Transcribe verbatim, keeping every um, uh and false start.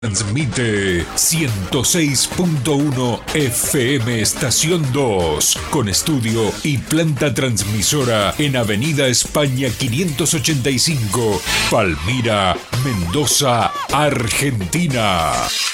Transmite ciento seis punto uno F M Estación dos, con estudio y planta transmisora en Avenida España quinientos ochenta y cinco, Palmira, Mendoza, Argentina.